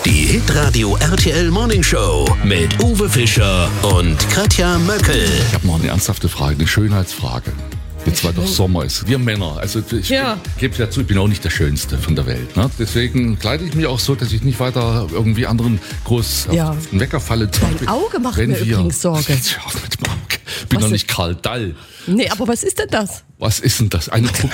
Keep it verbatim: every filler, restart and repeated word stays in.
Die Hitradio R T L Morning Show mit Uwe Fischer und Katja Möckel. Ich habe noch eine ernsthafte Frage, eine Schönheitsfrage. Jetzt, weil doch Sommer ist. Wir Männer, also ich Ja. gebe es ja zu, ich bin auch nicht der Schönste von der Welt. Ne? Deswegen kleide ich mich auch so, dass ich nicht weiter irgendwie anderen groß Ja. auf den Wecker falle. Dein Auge macht mir übrigens Sorge. Jetzt hör auf mit dem Auge. Ich bin Was doch ist- nicht Karl Dall. Nee, aber was ist denn das? Was ist denn das? Eine